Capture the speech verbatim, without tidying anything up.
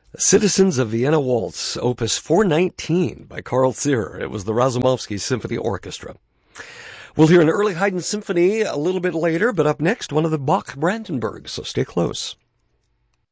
Citizens of Vienna Waltz, Opus four nineteen by Carl Zierer. It was the Razumovsky Symphony Orchestra. We'll hear an early Haydn symphony a little bit later, but up next, one of the Bach Brandenburgs, so stay close.